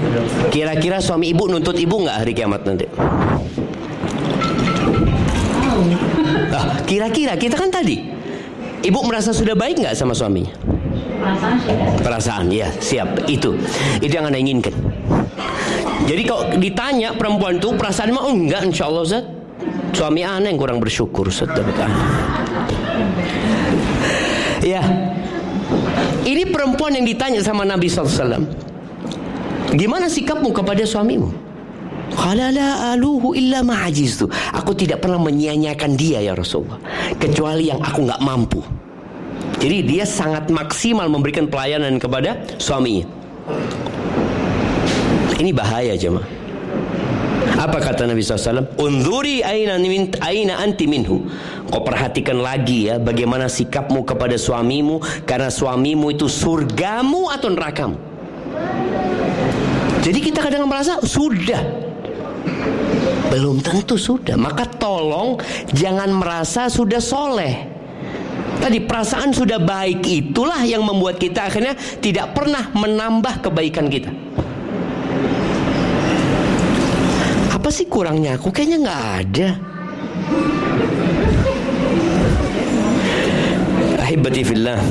Kira-kira suami ibu nuntut ibu nggak hari kiamat nanti? Kira-kira kita kan tadi, ibu merasa sudah baik nggak sama suaminya? Perasaan, ya siap. Itu yang Anda inginkan. Jadi kalau ditanya perempuan itu perasaan mah enggak, insya Allah Ustaz. Suami Ana yang kurang bersyukur Ustaz. Ya, ini perempuan yang ditanya sama Nabi SAW, gimana sikapmu kepada suamimu? Qala la aluhu illa ma'ajiztu. Aku tidak pernah menyia-nyiakan dia ya Rasulullah, kecuali yang aku nggak mampu. Jadi dia sangat maksimal memberikan pelayanan kepada suaminya. Ini bahaya jemaah. Apa kata Nabi SAW? Unzuri aina anti minhu. Kau perhatikan lagi ya, bagaimana sikapmu kepada suamimu, karena suamimu itu surgamu atau nerakamu. Jadi kita kadang merasa sudah, belum tentu sudah. Maka tolong jangan merasa sudah soleh. Tadi perasaan sudah baik itulah yang membuat kita akhirnya tidak pernah menambah kebaikan kita. Apa sih kurangnya aku? Kayaknya nggak ada. Ahibati fillah,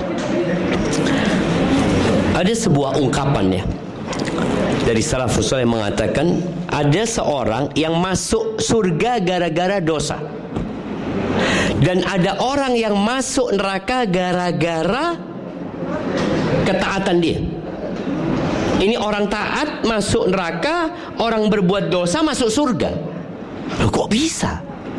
ada sebuah ungkapan ya dari salafus saleh yang mengatakan ada seorang yang masuk surga gara-gara dosa, dan ada orang yang masuk neraka gara-gara ketaatan dia. Ini orang taat masuk neraka, orang berbuat dosa masuk surga. Loh, kok bisa?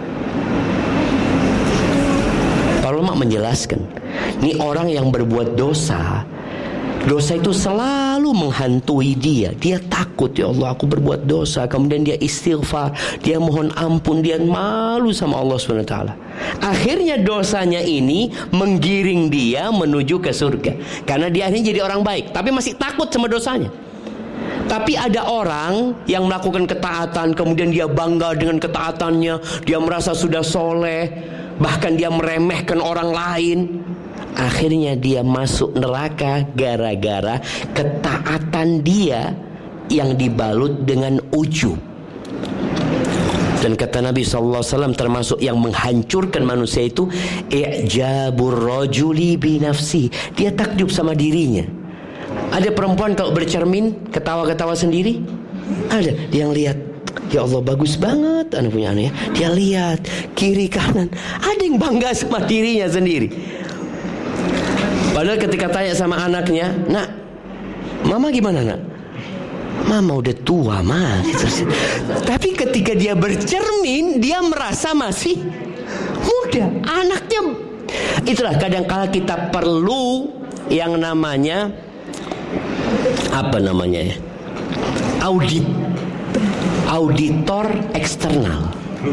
Para ulama menjelaskan, ini orang yang berbuat dosa, dosa itu selalu menghantui dia. Dia takut, ya Allah aku berbuat dosa. Kemudian dia istighfar, dia mohon ampun, dia malu sama Allah SWT. Akhirnya dosanya ini menggiring dia menuju ke surga, karena dia akhirnya jadi orang baik, tapi masih takut sama dosanya. Tapi ada orang yang melakukan ketaatan, kemudian dia bangga dengan ketaatannya, dia merasa sudah soleh, bahkan dia meremehkan orang lain. Akhirnya dia masuk neraka gara-gara ketaatan dia yang dibalut dengan ujub. Dan kata Nabi SAW, termasuk yang menghancurkan manusia itu i'jabur rajuli binafsi. Dia takjub sama dirinya. Ada perempuan kalau bercermin ketawa-ketawa sendiri. Ada yang lihat, ya Allah bagus banget anak punya anak ya. Dia lihat kiri kanan, ada yang bangga sama dirinya sendiri. Padahal ketika tanya sama anaknya, nak, mama gimana nak? Mama udah tua mah. Tapi ketika dia bercermin, dia merasa masih muda. Anaknya. Itulah kadang-kala kita perlu yang namanya apa namanya ya? Audit. Auditor eksternal.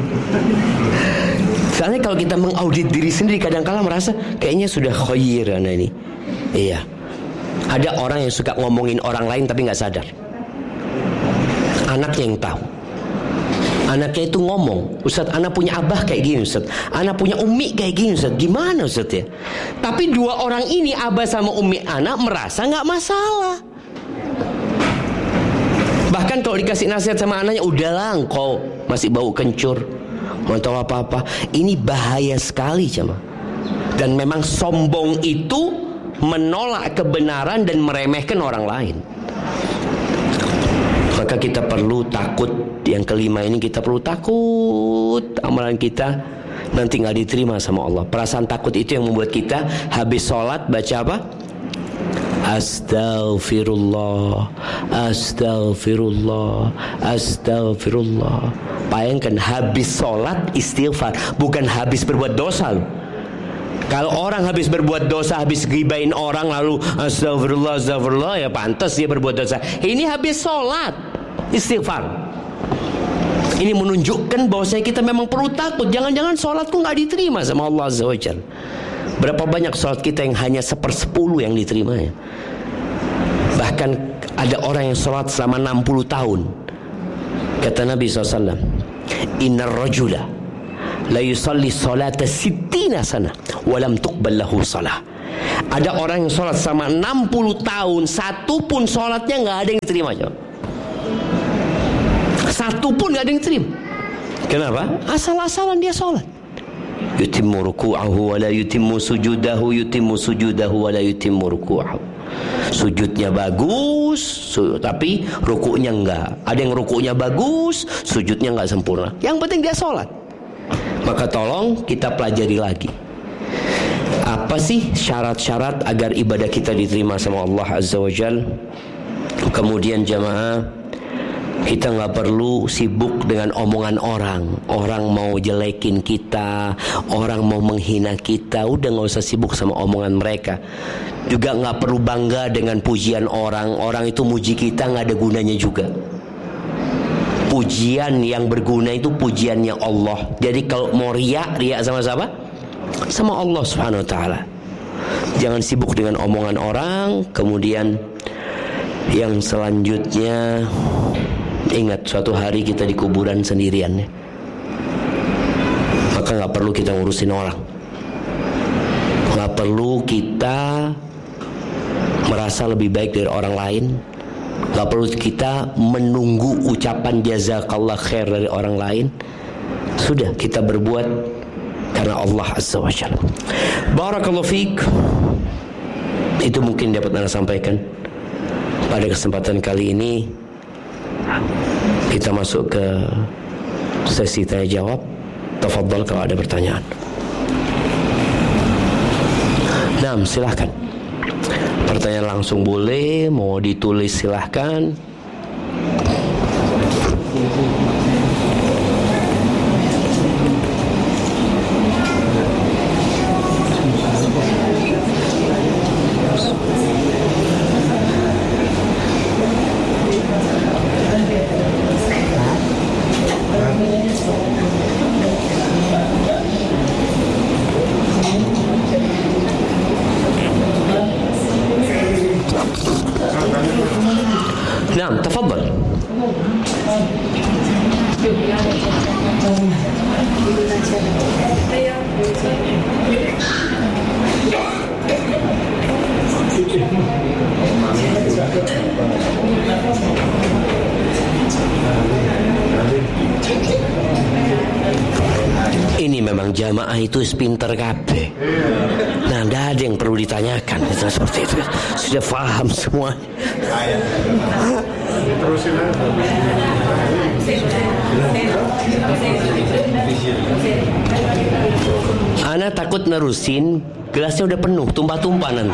Soalnya kalau kita mengaudit diri sendiri, kadang-kala merasa kayaknya sudah khair anak ini. Iya. Ada orang yang suka ngomongin orang lain tapi nggak sadar. Anaknya yang tahu. Anaknya itu ngomong, Ustaz, anak punya abah kayak gini Ustaz, anak punya umi kayak gini Ustaz. Gimana Ustaz ya? Tapi dua orang ini, abah sama umi anak, merasa nggak masalah. Bahkan kalau dikasih nasihat sama anaknya, udahlah engkau masih bau kencur, mau tahu apa-apa. Ini bahaya sekali jemaah. Dan memang sombong itu menolak kebenaran dan meremehkan orang lain. Maka kita perlu takut. Yang kelima ini kita perlu takut amalan kita nanti gak diterima sama Allah. Perasaan takut itu yang membuat kita habis sholat baca apa? Astaghfirullah, astaghfirullah, astaghfirullah. Bayangkan habis sholat istighfar, bukan habis berbuat dosa loh. Kalau orang habis berbuat dosa, habis gibain orang lalu astagfirullah, astagfirullah, ya pantas dia berbuat dosa. Ini habis sholat istighfar. Ini menunjukkan bahwasanya kita memang perlu takut. Jangan-jangan sholatku gak diterima sama Allah Azza wa Jalla. Berapa banyak sholat kita yang hanya 1/10 yang diterimanya. Bahkan ada orang yang sholat selama 60 tahun. Kata Nabi SAW, Innar rajula la yusalli salata 60 sana walam tuqbal lahu salah. Ada orang yang sholat selama 60 tahun, satu pun sholatnya gak ada yang diterima. satu pun gak ada yang terima. Kenapa? Asal-asalan dia sholat. Yutimmu ruku'ahu wa la yutimmu sujudahu, yutimmu sujudahu wa la yutimmu ruku'ahu. Sujudnya bagus, tapi rukuknya enggak. Ada yang rukuknya bagus, sujudnya enggak sempurna. Yang penting dia sholat. Maka tolong kita pelajari lagi. Apa sih syarat-syarat agar ibadah kita diterima sama Allah Azza wa Jal? Kemudian jamaah, kita nggak perlu sibuk dengan omongan orang. Orang mau jelekin kita, orang mau menghina kita, udah nggak usah sibuk sama omongan mereka. Juga nggak perlu bangga dengan pujian orang. Orang itu muji kita nggak ada gunanya juga. Pujian yang berguna itu pujiannya Allah. Jadi kalau mau riak sama siapa? Sama Allah Subhanahu Wa Taala. Jangan sibuk dengan omongan orang. Kemudian yang selanjutnya, ingat suatu hari kita di kuburan sendirian ya. Maka gak perlu kita ngurusin orang. Gak perlu kita merasa lebih baik dari orang lain. Gak perlu kita menunggu ucapan jazakallah khair dari orang lain. Sudah, kita berbuat karena Allah Azza wa Jalla. Barakallahu fiik. Itu mungkin dapat Anda sampaikan pada kesempatan kali ini. Kita masuk ke sesi tanya jawab. Tafadhal kalau ada pertanyaan. Nah, silahkan. Pertanyaan langsung boleh, mau ditulis silahkan. Nah, tafadhal. Ini memang jamaah itu pinter kabeh. Nah, tidak ada yang perlu ditanyakan. Itu seperti itu. Sudah paham semua. Terusin aja. Ana takut nerusin, gelasnya udah penuh, tumpah-tumpah nanti.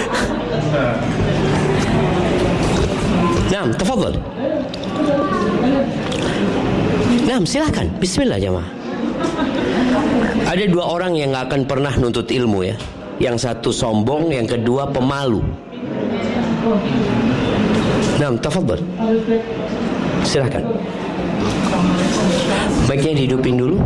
Nah, tafadhal. Nah, silakan. Bismillah jamaah. Ada dua orang yang gak akan pernah nuntut ilmu ya. Yang satu sombong, yang kedua pemalu. Nah, tafadhal. Silakan. Baiknya dihidupin dulu.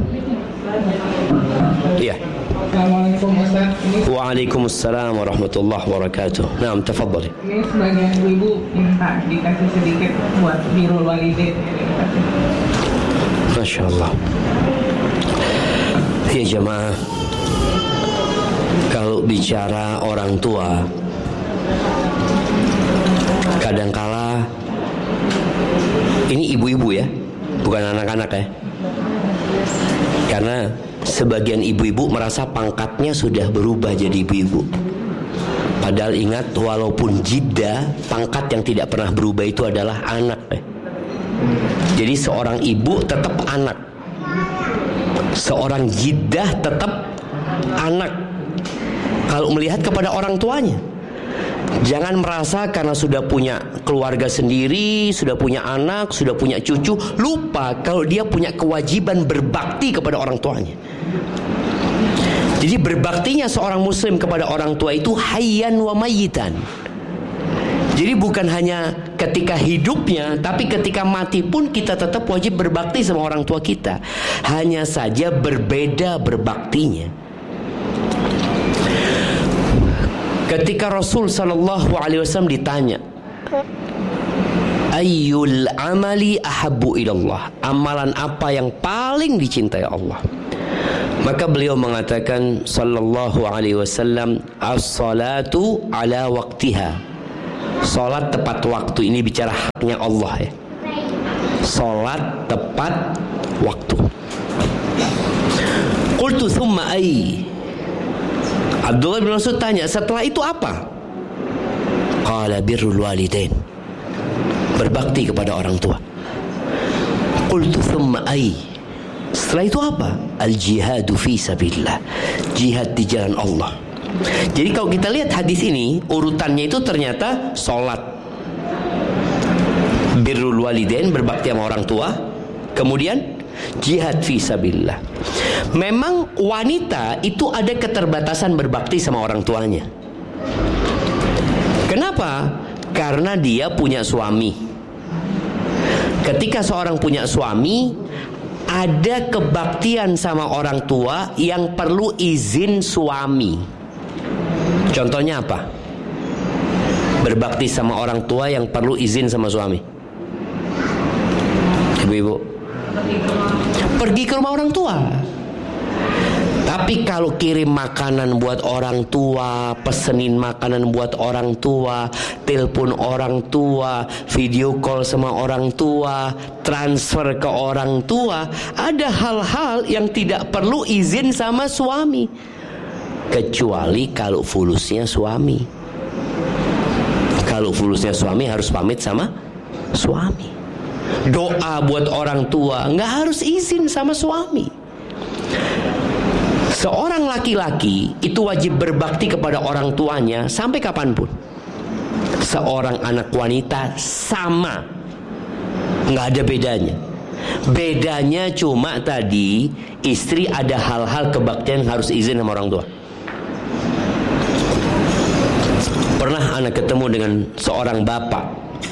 Iya. Assalamualaikum Ustaz. Waalaikumsalam warahmatullahi wabarakatuh. Nah, tafadhal. Ini sebagian ibu minta dikasih sedikit buat birrul walidain. Masya Allah. Ya jemaah, kalau bicara orang tua, kadangkala ini ibu-ibu ya, bukan anak-anak ya. Karena sebagian ibu-ibu merasa pangkatnya sudah berubah jadi ibu-ibu. Padahal ingat, walaupun jiddah, pangkat yang tidak pernah berubah itu adalah anak ya. Jadi seorang ibu tetap anak, seorang jiddah tetap anak kalau melihat kepada orang tuanya. Jangan merasa karena sudah punya keluarga sendiri, sudah punya anak, sudah punya cucu, lupa kalau dia punya kewajiban berbakti kepada orang tuanya. Jadi berbaktinya seorang muslim kepada orang tua itu hayyan wa mayyitan. Jadi bukan hanya ketika hidupnya, tapi ketika mati pun kita tetap wajib berbakti sama orang tua kita. Hanya saja berbeda berbaktinya. Ketika Rasul sallallahu alaihi wasallam ditanya, ayyul amali ahabbu ilallah, amalan apa yang paling dicintai Allah? Maka beliau mengatakan sallallahu alaihi wasallam, as-salatu ala waqtiha. Salat tepat waktu. Ini bicara haknya Allah ya. Salat tepat waktu. Qultu thumma ay. Abdullah bin Mas'ud tanya, setelah itu apa? Qala birrul walidain. Berbakti kepada orang tua. Qultu thumma ay. Setelah itu apa? Al-jihadu fi sabilillah. Jihad di jalan Allah. Jadi kalau kita lihat hadis ini, urutannya itu ternyata salat, birrul walidain, berbakti sama orang tua, kemudian jihad fi sabilillah. Memang wanita itu ada keterbatasan berbakti sama orang tuanya. Kenapa? Karena dia punya suami. Ketika seorang punya suami, ada kebaktian sama orang tua yang perlu izin suami. Contohnya apa? Berbakti sama orang tua yang perlu izin sama suami. Ibu-ibu, pergi ke rumah orang tua. Tapi kalau kirim makanan buat orang tua, pesenin makanan buat orang tua, telepon orang tua, video call sama orang tua, transfer ke orang tua, ada hal-hal yang tidak perlu izin sama suami, kecuali kalau fulusnya suami. Kalau fulusnya suami harus pamit sama suami. Doa buat orang tua nggak harus izin sama suami. Seorang laki-laki itu wajib berbakti kepada orang tuanya sampai kapanpun. Seorang anak wanita sama, nggak ada bedanya. Bedanya cuma tadi istri ada hal-hal kebaktian harus izin sama orang tua. Pernah anak ketemu dengan seorang bapak.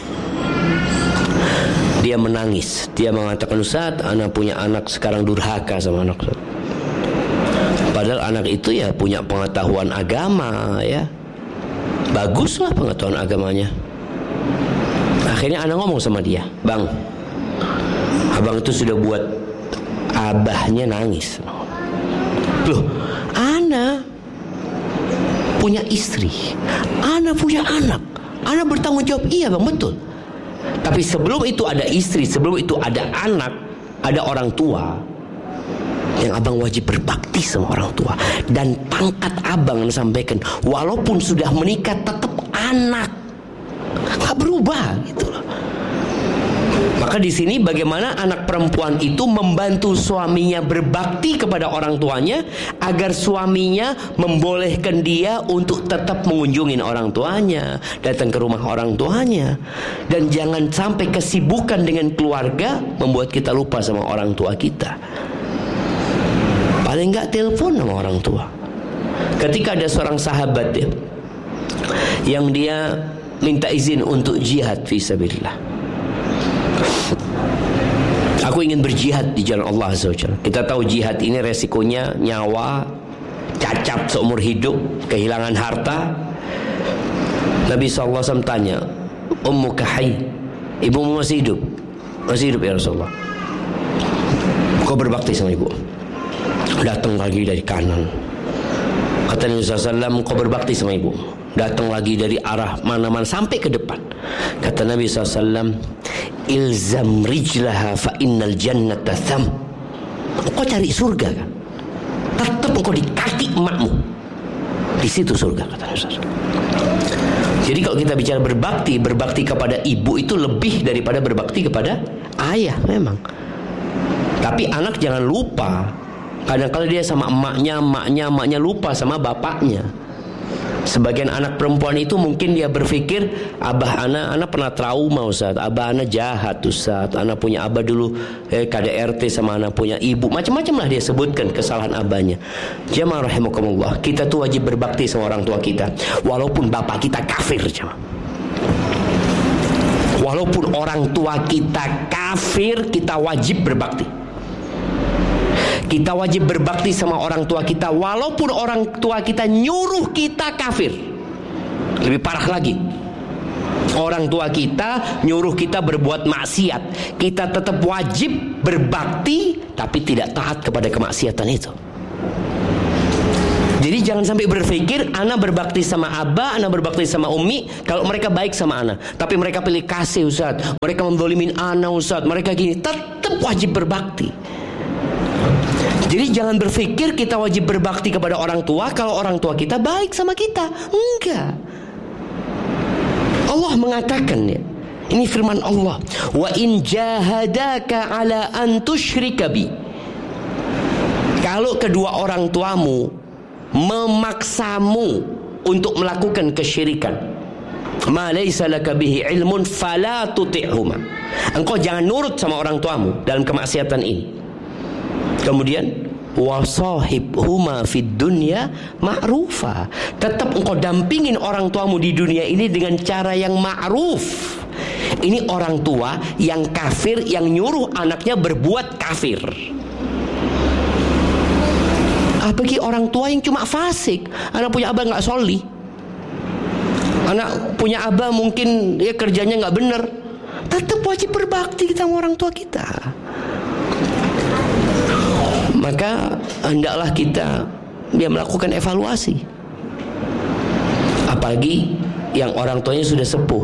Dia menangis. Dia mengatakan, Ustaz, anak punya anak sekarang durhaka sama anak Ustaz. Padahal anak itu ya punya pengetahuan agama ya. Baguslah pengetahuan agamanya. Akhirnya anak ngomong sama dia, Bang, abang itu sudah buat abahnya nangis. Loh, anak punya istri, anak punya anak, anak bertanggung jawab. Iya bang, betul. Tapi sebelum itu ada istri, sebelum itu ada anak, ada orang tua, yang abang wajib berbakti sama orang tua. Dan pangkat abang sampaikan, walaupun sudah menikah tetap anak, nggak berubah gitu loh. Maka di sini bagaimana anak perempuan itu membantu suaminya berbakti kepada orang tuanya, agar suaminya membolehkan dia untuk tetap mengunjungi orang tuanya, datang ke rumah orang tuanya. Dan jangan sampai kesibukan dengan keluarga membuat kita lupa sama orang tua kita. Paling enggak telepon sama orang tua. Ketika ada seorang sahabat dia, yang dia minta izin untuk jihad fisabilillah. Aku ingin berjihad di jalan Allah Azza wa Jalla. Kita tahu jihad ini resikonya nyawa, cacat seumur hidup, kehilangan harta. Nabi SAW tanya, Ummuka hayy, ibumu masih hidup? Masih hidup ya Rasulullah. Kau berbakti sama ibu. Datang lagi dari kanan. Kata Nabi SAW, kau berbakti sama ibu. Datang lagi dari arah mana-mana sampai ke depan. Kata Nabi SAW, ilzam rijlaha fa innal jannata tham. Kau cari surga kan? Tetap engkau di kaki emakmu. Di situ surga, kata Nabi SAW. Jadi kalau kita bicara berbakti, berbakti kepada ibu itu lebih daripada berbakti kepada ayah memang. Tapi anak jangan lupa, kadang-kadang dia sama emaknya lupa sama bapaknya. Sebagian anak perempuan itu mungkin dia berpikir, abah anak pernah trauma Ustaz, abah anak jahat Ustaz, anak punya abah dulu KDRT sama anak punya ibu, macam-macam lah dia sebutkan kesalahan abahnya. Jamaah rahimakumullah, kita tuh wajib berbakti sama orang tua kita, walaupun bapak kita kafir. Walaupun orang tua kita kafir, kita wajib berbakti. Kita wajib berbakti sama orang tua kita, walaupun orang tua kita nyuruh kita kafir. Lebih parah lagi, orang tua kita nyuruh kita berbuat maksiat, kita tetap wajib berbakti, tapi tidak taat kepada kemaksiatan itu. Di Jadi jangan sampai berpikir ana berbakti sama abah, ana berbakti sama umi kalau mereka baik sama ana, tapi mereka pilih kasih Ustaz, mereka menzalimin ana Ustaz, mereka gini. Tetap wajib berbakti. Jadi jangan berpikir kita wajib berbakti kepada orang tua kalau orang tua kita baik sama kita. Enggak. Allah mengatakan ya, ini firman Allah, wa in jahadaka ala an tusyrika bi. Kalau kedua orang tuamu memaksamu untuk melakukan kesyirikan, ma laysa laka bihi ilmun fala tuti'huma. Engkau jangan nurut sama orang tuamu dalam kemaksiatan ini. Kemudian wasahibhuma fid dunya ma'rufa. Tetap engkau dampingin orang tuamu di dunia ini dengan cara yang ma'ruf. Ini orang tua yang kafir, yang nyuruh anaknya berbuat kafir. Bagi orang tua yang cuma fasik, anak punya abah nggak sholih, anak punya abah mungkin ya kerjanya nggak benar, tetap wajib berbakti kita sama orang tua kita. Maka hendaklah kita melakukan evaluasi. Apalagi yang orang tuanya sudah sepuh,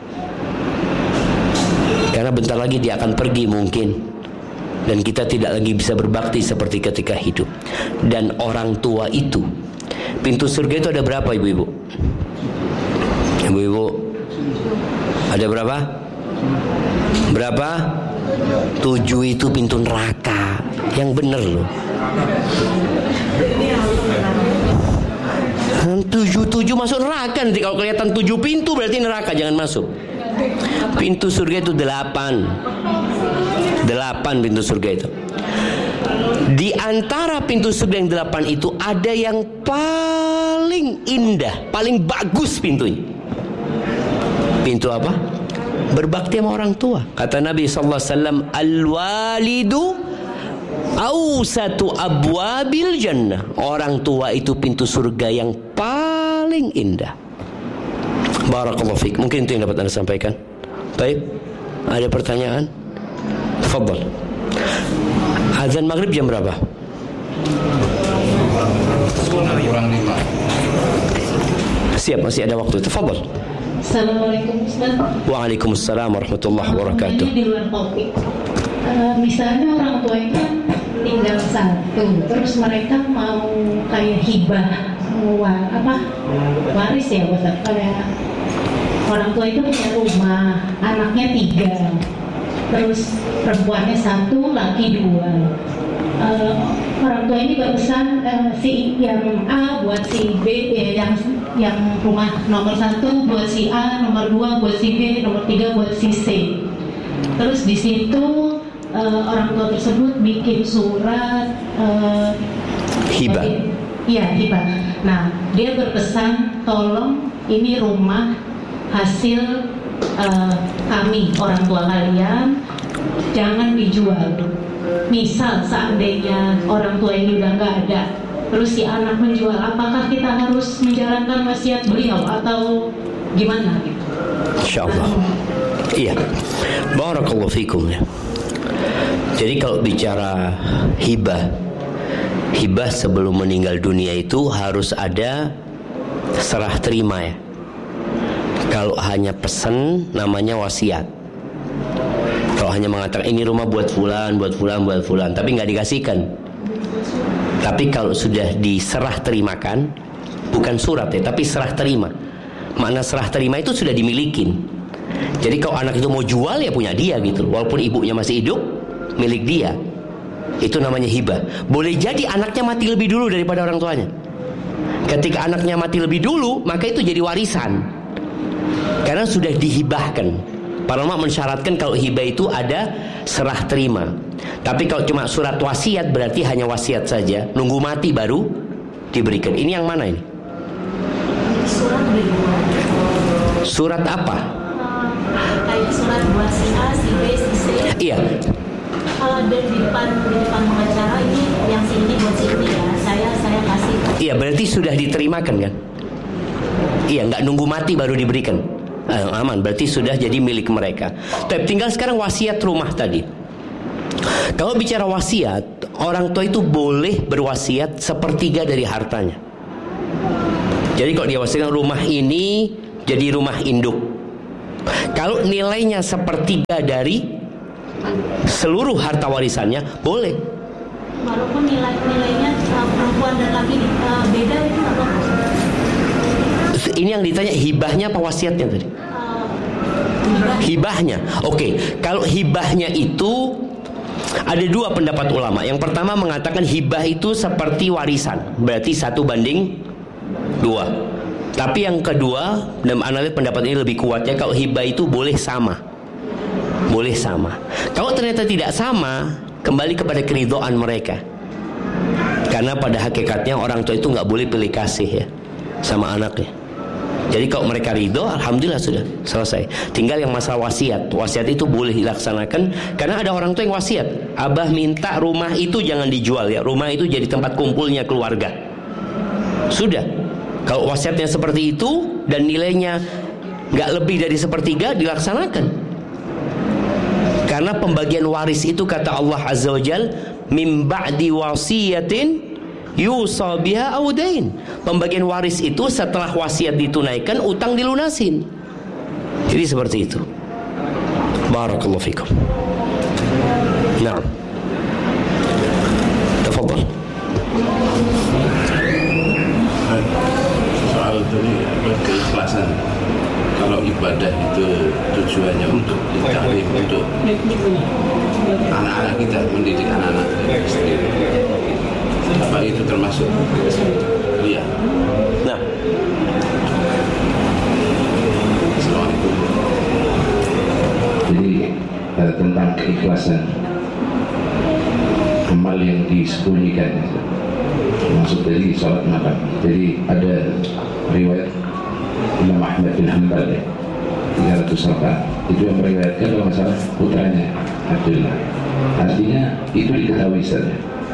karena bentar lagi dia akan pergi mungkin, dan kita tidak lagi bisa berbakti seperti ketika hidup. Dan orang tua itu, pintu surga itu ada berapa ibu-ibu? Ibu-ibu, ada berapa? Berapa? 7 itu pintu neraka. Yang bener loh. 7 masuk neraka. Nanti kalau kelihatan 7 pintu berarti neraka, jangan masuk. Pintu surga itu 8 pintu surga itu. Di antara pintu surga yang 8 itu ada yang paling indah, paling bagus pintunya. Pintu apa? Berbakti sama orang tua. Kata Nabi SAW, al-walidu awsatu abwabil jannah. Orang tua itu pintu surga yang paling indah. Barakallahu fiik. Mungkin itu yang dapat Anda sampaikan. Baik, ada pertanyaan? Tafadhal. Azan maghrib jam berapa? Kurang 5. Siap, masih ada waktu. Tafadhal. Assalamualaikum Ustaz. Waalaikumsalam warahmatullahi wabarakatuh. Ini di luar topik. Misalnya orang tua itu kan tinggal satu, terus mereka mau kayak hibah, waris ya Ustaz. Kayak orang tua itu punya rumah, anaknya 3, terus perempuannya 1, laki 2. Orang tua ini berpesan si yang A buat si B, yang rumah nomor 1 buat si A, nomor 2 buat si B, nomor 3 buat si C. Terus di situ orang tua tersebut bikin surat hibah. Iya, hibah. Nah, dia berpesan tolong ini rumah hasil kami, orang tua kalian, jangan dijual. Misal seandainya orang tua ini udah nggak ada, terus si anak menjual, apakah kita harus menjalankan wasiat beliau atau gimana gitu? Insyaallah. Iya. Barakallahu fikum ya. Jadi kalau bicara hibah sebelum meninggal dunia itu harus ada serah terima ya. Kalau hanya pesan namanya wasiat. Kalau hanya mengatakan ini rumah buat fulan, tapi nggak dikasihkan. Tapi kalau sudah diserah terimakan, bukan surat ya, tapi serah terima. Makna serah terima itu sudah dimilikin. Jadi kalau anak itu mau jual ya punya dia gitu. Walaupun ibunya masih hidup, milik dia. Itu namanya hibah. Boleh jadi anaknya mati lebih dulu daripada orang tuanya. Ketika anaknya mati lebih dulu, maka itu jadi warisan. Karena sudah dihibahkan. Para ulama mensyaratkan kalau hibah itu ada serah terima. Tapi kalau cuma surat wasiat berarti hanya wasiat saja, nunggu mati baru diberikan. Ini yang mana ini? Surat berdua. Surat apa? Kayak surat buat si A, si B, si C. Iya. Dan di depan pengacara ini yang si ini buat si ini ya. Saya kasih. Iya, berarti sudah diterimakan kan? Iya, nggak nunggu mati baru diberikan. Aman, berarti sudah jadi milik mereka. Tapi tinggal sekarang wasiat rumah tadi. Kalau bicara wasiat, orang tua itu boleh berwasiat 1/3 dari hartanya. Jadi kalau dia wasiatkan rumah ini jadi rumah induk, kalau nilainya sepertiga dari seluruh harta warisannya, boleh. Walaupun nilainya perempuan dan laki beda itu nggak apa-apa. Ini yang ditanya hibahnya apa wasiatnya tadi? Hibahnya. Oke, kalau hibahnya itu ada dua pendapat ulama. Yang pertama mengatakan hibah itu seperti warisan, berarti 1:2. Tapi yang kedua, dan analis pendapat ini lebih kuatnya, kalau hibah itu boleh sama. Boleh sama. Kalau ternyata tidak sama, kembali kepada keridhaan mereka. Karena pada hakikatnya orang tua itu nggak boleh pilih kasih ya sama anaknya. Jadi kalau mereka ridho, alhamdulillah sudah selesai. Tinggal yang masalah wasiat. Wasiat itu boleh dilaksanakan karena ada orang tua yang wasiat. Abah minta rumah itu jangan dijual ya. Rumah itu jadi tempat kumpulnya keluarga. Sudah. Kalau wasiatnya seperti itu dan nilainya nggak lebih dari sepertiga, dilaksanakan. Karena pembagian waris itu kata Allah Azza wa Jal, min ba'di wasiyatin yusa biha aw dain. Pembagian waris itu setelah wasiat ditunaikan, utang dilunasin. Jadi seperti itu. Barakallahu fikum. Nah, tafadhal. Soal tadi keikhlasan. Kalau ibadah itu tujuannya untuk dicari untuk anak-anak kita, mendidik anak-anak kita sendiri, apa itu termasuk ria? Nah, Assalamualaikum. Jadi tentang keikhlasan, amal yang disembunyikan, maksud dari sholat malam. Jadi ada riwayat Imam Ahmad bin Hanbal 300 rakaat, itu yang meriwayatkan kalau masalah putranya Abdullah. Artinya itu diketahui saja.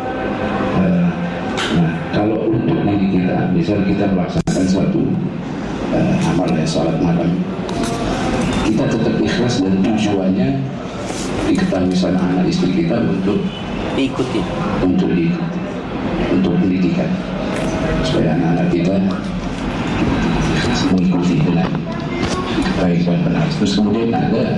Nah, kalau untuk diri kita, misal kita melaksanakan suatu amal sholat malam, kita tetap ikhlas dan tujuannya diketahui sama anak istri kita untuk diikuti, untuk pendidikan, supaya anak-anak kita mengikuti dengan baik dan benar. Terus kemudian ada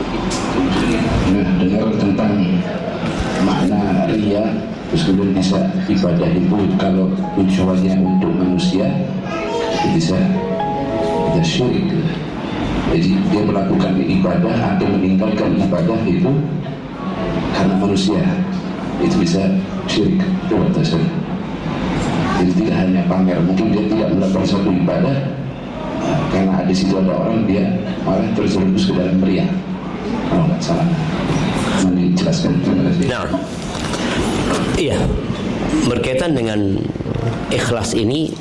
dengar tentang makna ria. Terus kemudian bisa ibadah itu kalau tujuannya untuk manusia, bisa syirik. Jadi dia melakukan ibadah atau meninggalkan ibadah itu karena manusia, itu bisa syirik. Itu batasnya. Jadi tidak hanya pamer, mungkin dia tidak melakukan suatu ibadah karena di situ ada orang, dia malah terjerumus ke dalam ria. Kalau nggak salah, mau dijelaskan? nah, iya, berkaitan dengan ikhlas ini,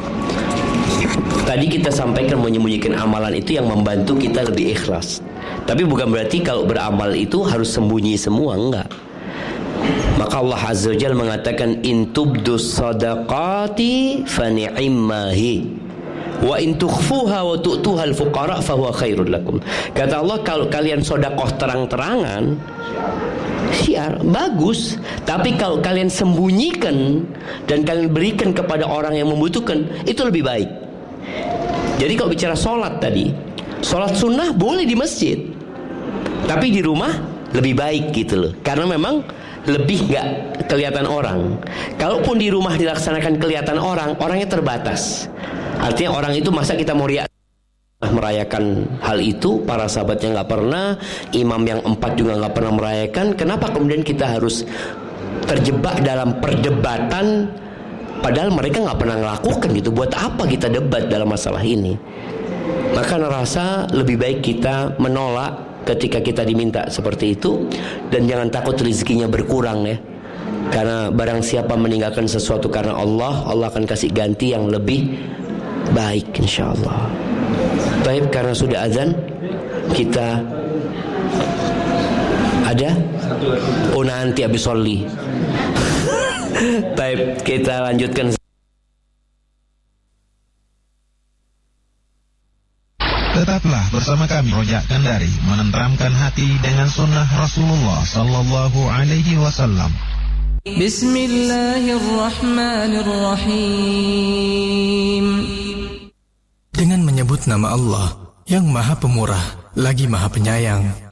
tadi kita sampaikan menyembunyikan amalan itu yang membantu kita lebih ikhlas. Tapi bukan berarti kalau beramal itu harus sembunyi semua, enggak. Maka Allah Azza wa Jalla mengatakan in tubdus sadaqati fa ni'immahi wa in tukhfuha wa tu'tuha al-fuqara fa huwa khairul lakum. Kata Allah, kalau kalian sedekah terang-terangan, syiar bagus, tapi kalau kalian sembunyikan dan kalian berikan kepada orang yang membutuhkan, itu lebih baik. Jadi kalau bicara sholat tadi, sholat sunnah boleh di masjid, tapi di rumah lebih baik gitu loh, karena memang lebih gak kelihatan orang. Kalaupun di rumah dilaksanakan kelihatan orang, orangnya terbatas. Artinya orang itu masa kita mau merayakan hal itu, para sahabatnya gak pernah, imam yang 4 juga gak pernah merayakan. Kenapa kemudian kita harus terjebak dalam perdebatan padahal mereka gak pernah ngelakukan gitu? Buat apa kita debat dalam masalah ini? Maka rasa lebih baik kita menolak ketika kita diminta seperti itu, dan jangan takut rezekinya berkurang ya. Karena barang siapa meninggalkan sesuatu karena Allah, Allah akan kasih ganti yang lebih baik insyaallah. Baik, karena sudah azan, kita ada? Oh, nanti habis sholli. Baik, kita lanjutkan. Tetaplah bersama kami, Rojak Kandari, menenteramkan hati dengan sunnah Rasulullah Sallallahu Alaihi Wasallam. Bismillahirrahmanirrahim. menyebut nama Allah yang Maha Pemurah lagi Maha Penyayang.